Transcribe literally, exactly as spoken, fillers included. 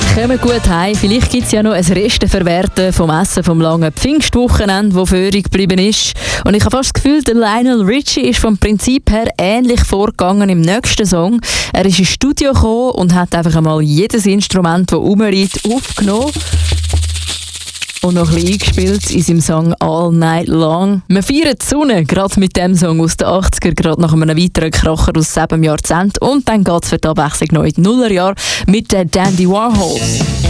Kommen gut heim. Vielleicht gibt es ja noch ein Resteverwerten vom Essen vom langen Pfingstwochenende, das föhrig geblieben ist. Und ich habe fast das Gefühl, der Lionel Richie ist vom Prinzip her ähnlich vorgegangen im nächsten Song. Er ist ins Studio gekommen und hat einfach einmal jedes Instrument, das rumliegt, aufgenommen und noch ein bisschen eingespielt in seinem Song «All Night Long». Wir feiern die Sonne, gerade mit dem Song aus den achtziger, gerade nach einem weiteren Kracher aus sieben Jahrzehnten. Und dann geht es für die Abwechslung noch in die Nullerjahre mit den Dandy Warhols.